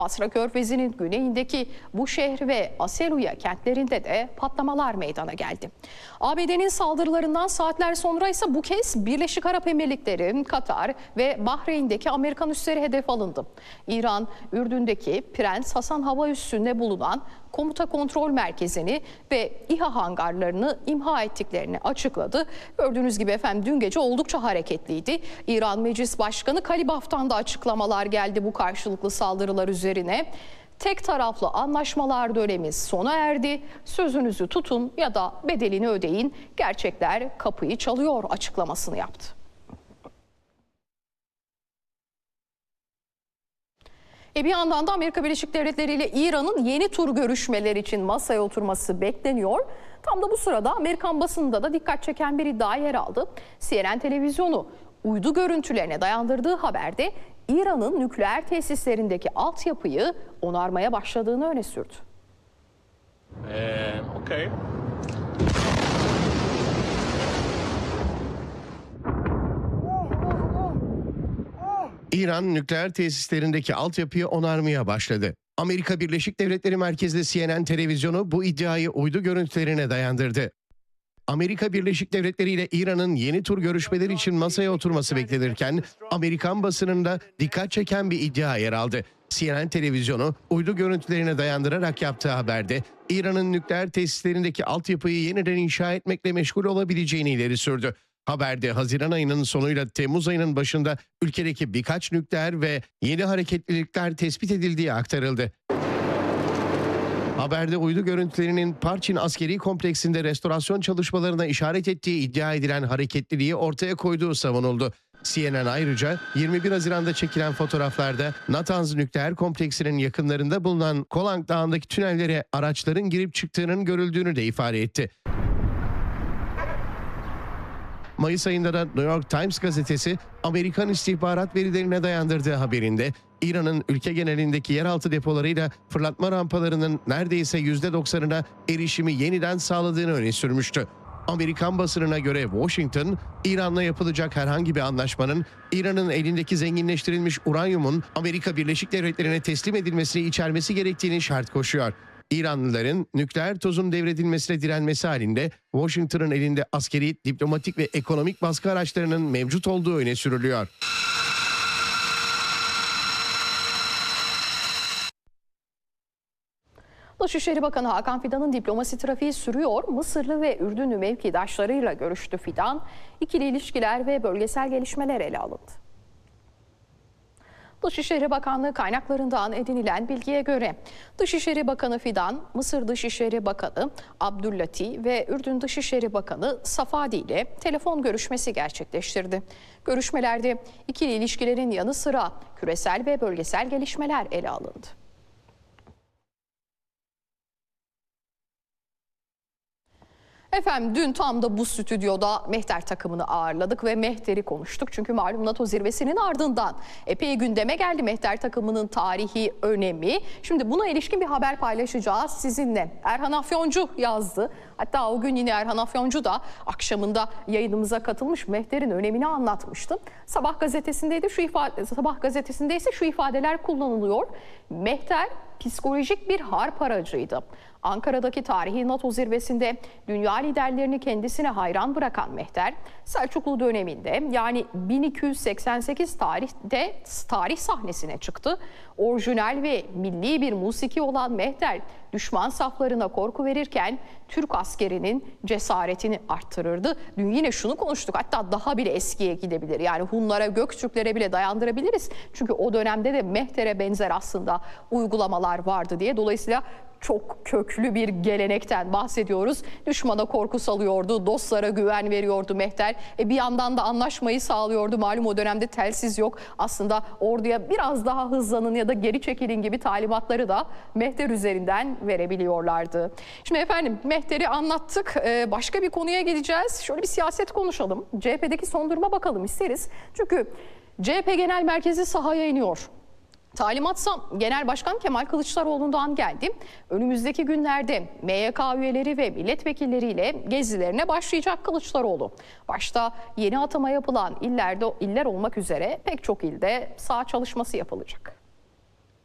Basra Körfezi'nin güneyindeki Buşehr ve Aseluya kentlerinde de patlamalar meydana geldi. ABD'nin saldırılarından saatler sonra ise bu kez Birleşik Arap Emirlikleri, Katar ve Bahreyn'deki Amerikan üsleri hedef alındı. İran, Ürdün'deki Prens Hasan Hava Üssü'nde bulunan komuta kontrol merkezini ve İHA hangarlarını imha ettiklerini açıkladı. Gördüğünüz gibi efendim dün gece oldukça hareketliydi. İran Meclis Başkanı Kalibaf'tan da açıklamalar geldi bu karşılıklı saldırılar üzerine. Tek taraflı anlaşmalar dönemi sona erdi. Sözünüzü tutun ya da bedelini ödeyin. Gerçekler kapıyı çalıyor açıklamasını yaptı. Bir yandan da Amerika Birleşik Devletleri ile İran'ın yeni tur görüşmeler için masaya oturması bekleniyor. Tam da bu sırada Amerikan basınında da dikkat çeken bir iddia yer aldı. CNN televizyonu uydu görüntülerine dayandırdığı haberde İran'ın nükleer tesislerindeki altyapıyı onarmaya başladığını öne sürdü. Okay. İran nükleer tesislerindeki altyapıyı onarmaya başladı. Amerika Birleşik Devletleri merkezli CNN televizyonu bu iddiayı uydu görüntülerine dayandırdı. Amerika Birleşik Devletleri ile İran'ın yeni tur görüşmeleri için masaya oturması beklenirken Amerikan basınında dikkat çeken bir iddia yer aldı. CNN televizyonu uydu görüntülerine dayandırarak yaptığı haberde İran'ın nükleer tesislerindeki altyapıyı yeniden inşa etmekle meşgul olabileceğini ileri sürdü. Haberde Haziran ayının sonuyla Temmuz ayının başında ülkedeki birkaç nükleer ve yeni hareketlilikler tespit edildiği aktarıldı. Haberde uydu görüntülerinin Parçin askeri kompleksinde restorasyon çalışmalarına işaret ettiği iddia edilen hareketliliği ortaya koyduğu savunuldu. CNN ayrıca 21 Haziran'da çekilen fotoğraflarda Natanz nükleer kompleksinin yakınlarında bulunan Kolang Dağı'ndaki tünellere araçların girip çıktığının görüldüğünü de ifade etti. Mayıs ayında da New York Times gazetesi Amerikan istihbarat verilerine dayandırdığı haberinde İran'ın ülke genelindeki yeraltı depolarıyla fırlatma rampalarının neredeyse %90'ına erişimi yeniden sağladığını öne sürmüştü. Amerikan basınına göre Washington, İran'la yapılacak herhangi bir anlaşmanın İran'ın elindeki zenginleştirilmiş uranyumun Amerika Birleşik Devletleri'ne teslim edilmesini içermesi gerektiğini şart koşuyor. İranlıların nükleer tozun devredilmesine direnmesi halinde Washington'ın elinde askeri, diplomatik ve ekonomik baskı araçlarının mevcut olduğu öne sürülüyor. Dışişleri Bakanı Hakan Fidan'ın diplomasi trafiği sürüyor. Mısırlı ve Ürdünlü mevkidaşlarıyla görüştü Fidan. İkili ilişkiler ve bölgesel gelişmeler ele alındı. Dışişleri Bakanlığı kaynaklarından edinilen bilgiye göre Dışişleri Bakanı Fidan, Mısır Dışişleri Bakanı Abdüllati ve Ürdün Dışişleri Bakanı Safadi ile telefon görüşmesi gerçekleştirdi. Görüşmelerde ikili ilişkilerin yanı sıra küresel ve bölgesel gelişmeler ele alındı. Efendim dün tam da bu stüdyoda Mehter takımını ağırladık ve Mehter'i konuştuk. Çünkü malum NATO zirvesinin ardından epey gündeme geldi Mehter takımının tarihi önemi. Şimdi buna ilişkin bir haber paylaşacağız sizinle. Erhan Afyoncu yazdı. Hatta o gün yine Erhan Afyoncu da akşamında yayınımıza katılmış Mehter'in önemini anlatmıştı. Sabah gazetesinde ise şu ifadeler kullanılıyor. Mehter psikolojik bir harp aracıydı. Ankara'daki tarihi NATO zirvesinde dünya liderlerini kendisine hayran bırakan Mehter, Selçuklu döneminde yani 1288 tarih sahnesine çıktı. Orijinal ve milli bir musiki olan Mehter, düşman saflarına korku verirken Türk askerinin cesaretini arttırırdı. Dün yine şunu konuştuk, hatta daha bile eskiye gidebilir. Yani Hunlara, Göktürklere bile dayandırabiliriz. Çünkü o dönemde de Mehter'e benzer aslında uygulamalar vardı diye. Dolayısıyla çok köklü bir gelenekten bahsediyoruz. Düşmana korku salıyordu, dostlara güven veriyordu Mehter. Bir yandan da anlaşmayı sağlıyordu. Malum o dönemde telsiz yok. Aslında orduya biraz daha hızlanın ya da geri çekilin gibi talimatları da Mehter üzerinden verebiliyorlardı. Şimdi efendim Mehter'i anlattık. Başka bir konuya geleceğiz. Şöyle bir siyaset konuşalım. CHP'deki son duruma bakalım isteriz. Çünkü CHP Genel Merkezi sahaya iniyor. Talimatsa Genel Başkan Kemal Kılıçdaroğlu'ndan geldi. Önümüzdeki günlerde MYK üyeleri ve milletvekilleriyle gezilerine başlayacak Kılıçdaroğlu. Başta yeni atama yapılan iller olmak üzere pek çok ilde saha çalışması yapılacak.